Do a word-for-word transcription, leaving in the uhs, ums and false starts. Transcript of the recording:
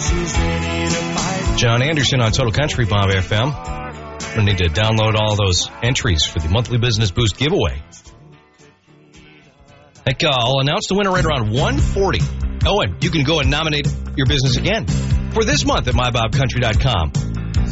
John Anderson on Total Country Bob F M. We'll need to download all those entries for the monthly Business Boost giveaway. Heck, uh, I'll announce the winner right around one forty. Oh, and you can go and nominate your business again for this month at my bob country dot com.